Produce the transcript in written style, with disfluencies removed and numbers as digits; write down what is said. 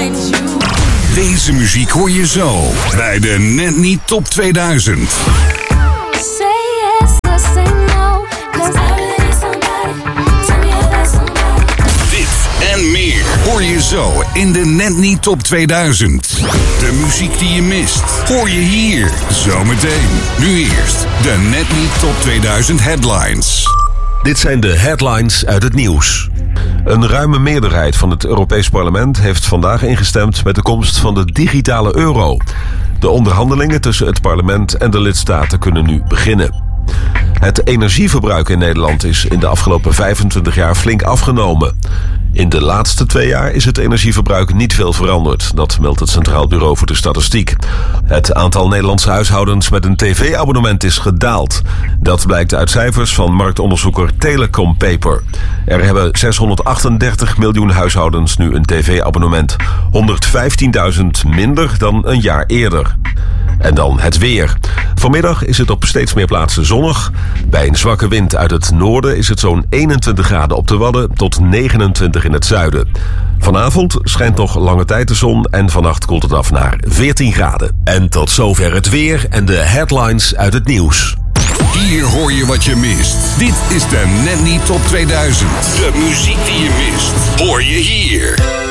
Deze muziek hoor je zo bij de Net Niet Top 2000. Dit en meer hoor je zo in de Net Niet Top 2000. De muziek die je mist hoor je hier zometeen. Nu eerst de Net Niet Top 2000 headlines. Dit zijn de headlines uit het nieuws. Een ruime meerderheid van het Europees Parlement heeft vandaag ingestemd met de komst van de digitale euro. De onderhandelingen tussen het parlement en de lidstaten kunnen nu beginnen. Het energieverbruik in Nederland is in de afgelopen 25 jaar flink afgenomen. In de laatste 2 jaar is het energieverbruik niet veel veranderd. Dat meldt het Centraal Bureau voor de Statistiek. Het aantal Nederlandse huishoudens met een tv-abonnement is gedaald. Dat blijkt uit cijfers van marktonderzoeker Telecom Paper. Er hebben 638 miljoen huishoudens nu een tv-abonnement. 115.000 minder dan een jaar eerder. En dan het weer. Vanmiddag is het op steeds meer plaatsen zonnig. Bij een zwakke wind uit het noorden is het zo'n 21 graden op de Wadden tot 29 in het zuiden. Vanavond schijnt nog lange tijd de zon en vannacht koelt het af naar 14 graden. En tot zover het weer en de headlines uit het nieuws. Hier hoor je wat je mist. Dit is de Net Niet Top 2000. De muziek die je mist hoor je hier.